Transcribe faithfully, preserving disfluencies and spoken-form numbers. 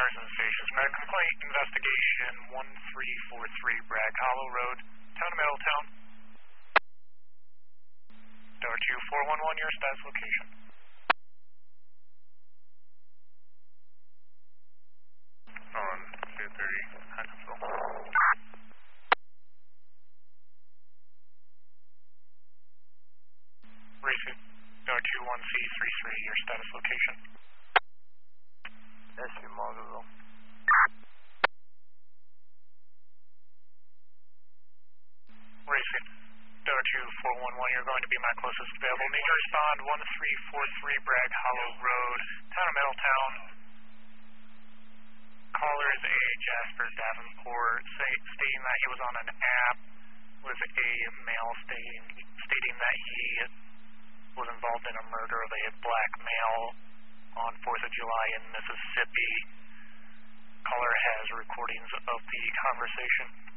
Carson Station. Spread complaint investigation one three four three Bragg Hollow Road, Town of Middletown. Tower two four one one, your status location. On two thirty, Huntsville. Racing. Tower two one C three three, your status location. S U Margaretville. Racing. Tower two four one one, you're going to be my closest available. Need to respond one three four three Bragg Hollow Road, Town of Middletown. Caller is a Jasper Davenport, say, stating that he was on an app with a male stating, stating that he was involved in a murder of a black male on fourth of July in Mississippi. Caller has recordings of the conversation.